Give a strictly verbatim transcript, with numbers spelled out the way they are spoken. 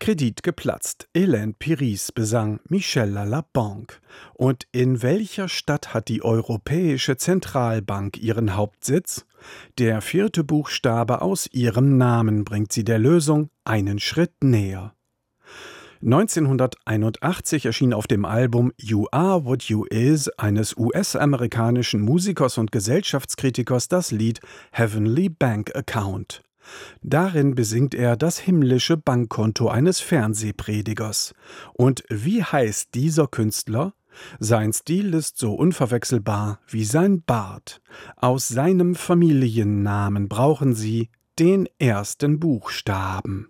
Kredit geplatzt. Hélène Pires besang Michel à la Banque. Und in welcher Stadt hat die Europäische Zentralbank ihren Hauptsitz? Der vierte Buchstabe aus ihrem Namen bringt sie der Lösung einen Schritt näher. neunzehnhunderteinundachtzig erschien auf dem Album You Are What You Is eines U S-amerikanischen Musikers und Gesellschaftskritikers das Lied Heavenly Bank Account. Darin besingt er das himmlische Bankkonto eines Fernsehpredigers. Und wie heißt dieser Künstler? Sein Stil ist so unverwechselbar wie sein Bart. Aus seinem Familiennamen brauchen Sie den ersten Buchstaben.